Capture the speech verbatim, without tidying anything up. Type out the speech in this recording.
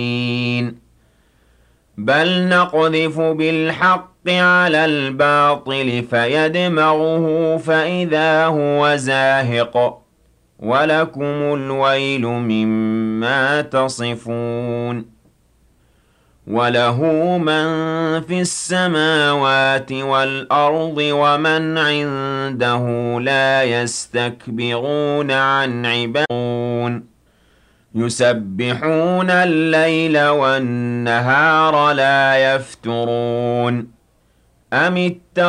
بل نقذف بالحق على الباطل فيدمغه فإذا هو زاهق ولكم الويل مما تصفون وله من في السماوات والأرض ومن عنده لا يستكبرون عن عبادته يسبحون الليل والنهار لا يفترون أم